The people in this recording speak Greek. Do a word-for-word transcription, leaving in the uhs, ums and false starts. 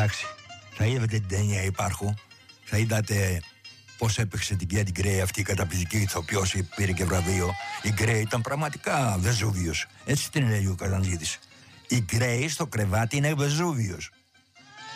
Εντάξει, θα είδατε την ταινία Υπάρχω, θα είδατε πώς έπαιξε την Κέντ Γκρέι, αυτή η καταπληκτική ηθοποιός, πήρε και βραβείο. Η Γκρέι ήταν πραγματικά Βεζούβιος. Έτσι την λέει ο Καζαντζίδης. Η Γκρέι στο κρεβάτι είναι Βεζούβιος.